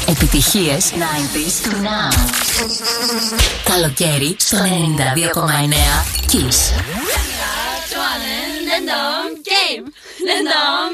Επιτυχίες 90s to now. Καλοκαίρι στο 92,9 Kiss.